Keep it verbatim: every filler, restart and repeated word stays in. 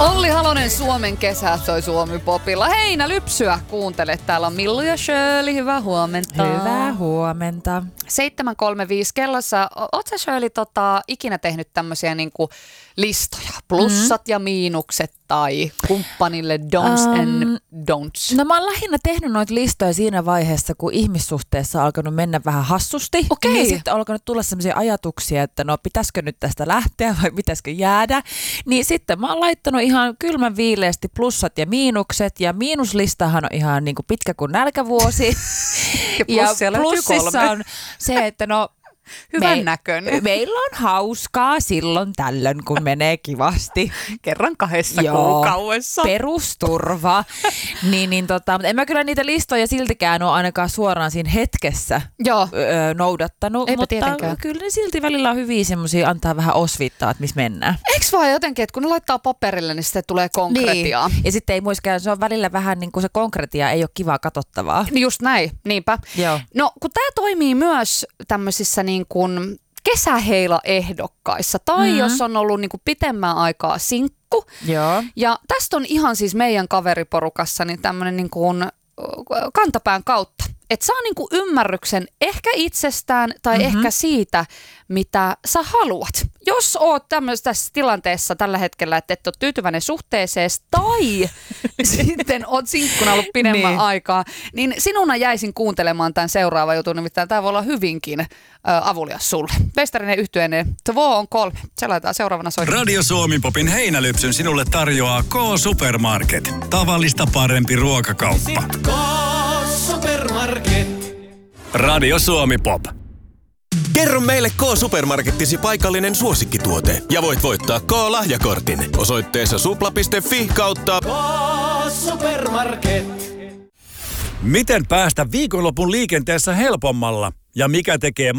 Olli Halonen Suomen kesä soi Suomi Popilla. Heinä Lypsyä kuuntele. Täällä on Millu ja Shirley. Hyvää huomenta. Hyvää huomenta. seitsemän kolmekymmentäviisi kellossa. Oot sä Shirley tota, ikinä tehnyt tämmöisiä niinku listoja? Plussat mm. ja miinukset tai kumppanille don'ts um, and don'ts? No mä oon lähinnä tehnyt noita listoja siinä vaiheessa, kun ihmissuhteessa on alkanut mennä vähän hassusti. Okei. Niin sitten on alkanut tulla sellaisia ajatuksia, että no pitäisikö nyt tästä lähteä vai pitäisikö jäädä. Niin sitten mä oon laittanut ihan kylmän viileästi plussat ja miinukset. Ja miinuslistahan on ihan niin kuin pitkä kuin nälkävuosi. ja, ja plussissa on se, että no hyvän me, näköinen. Meillä on hauskaa silloin tällöin, kun menee kivasti. Kerran kahdessa Joo, kuukaudessa. Perusturva. niin, niin tota, mutta en mä kyllä niitä listoja siltikään ole ainakaan suoraan siinä hetkessä Joo. Öö, noudattanut. Eipä mutta tietenkään. kyllä ne silti välillä on hyviä semmosia, antaa vähän osviittaa, että missä mennään. Eikö vaan jotenkin, että kun ne laittaa paperille, niin sitten tulee konkretiaa. Niin. Ja sitten ei myöskään, se on välillä vähän niin kuin se konkretia ei ole kivaa katsottavaa. Just näin, niinpä. Joo. No kun tämä toimii myös tämmöisissä niin kuin kesäheila-ehdokkaissa tai mm-hmm. jos on ollut niin kuin pitemmän aikaa sinkku. Joo. Ja tästä on ihan siis meidän kaveriporukassa niin tämmöinen niin kuin kantapään kautta. Että saa niinku ymmärryksen ehkä itsestään tai mm-hmm. ehkä siitä, mitä sä haluat. Jos oot tämmöisessä tilanteessa tällä hetkellä, että et ole tyytyväinen suhteeseen tai sitten oot sinkkuna ollut pidemmän niin. aikaa, niin sinuna jäisin kuuntelemaan tämän seuraavan jutun. Nimittäin tämä voi olla hyvinkin äh, avulias sulle. Vestarinen yhtyeeneen Tvo on kolme. Se laitetaan seuraavana soimaan. Radio Suomi Popin heinälypsyn sinulle tarjoaa K-Supermarket. Tavallista parempi ruokakauppa. K-Supermarket. Radio Suomi Pop. Kerro meille K-Supermarkettisi paikallinen suosikkituote ja voit voittaa K-lahjakortin osoitteessa supla piste fi kautta K-Supermarket. Miten päästä viikonlopun liikenteessä helpommalla ja mikä tekee